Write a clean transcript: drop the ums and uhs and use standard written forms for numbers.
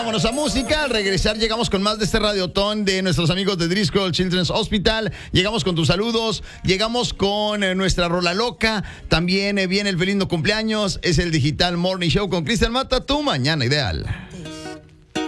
vámonos a música. Al regresar llegamos con más de este radiotón de nuestros amigos de Driscoll Children's Hospital. Llegamos con tus saludos, llegamos con nuestra rola loca. También viene el feliz no cumpleaños. Es el Digital Morning Show con Cristian Mata, tu mañana ideal.